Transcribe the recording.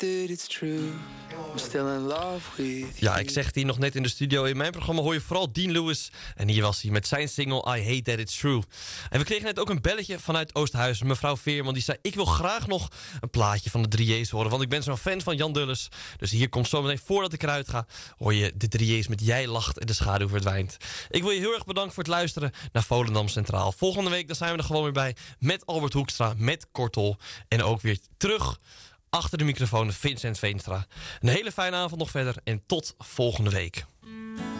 that it's true. I'm still in love with you. Ja, ik zeg die nog net in de studio. In mijn programma hoor je vooral Dean Lewis. En hier was hij met zijn single I Hate That It's True. En we kregen net ook een belletje vanuit Oosthuizen. Mevrouw Veerman die zei, ik wil graag nog een plaatje van de 3J's horen. Want ik ben zo'n fan van Jan Dulles. Dus hier komt zometeen, voordat ik eruit ga, hoor je de 3J's met Jij lacht en de schaduw verdwijnt. Ik wil je heel erg bedanken voor het luisteren naar Volendam Centraal. Volgende week dan zijn we er gewoon weer bij. Met Albert Hoekstra, met Kortol. En ook weer terug achter de microfoon Vincent Veenstra. Een hele fijne avond nog verder en tot volgende week.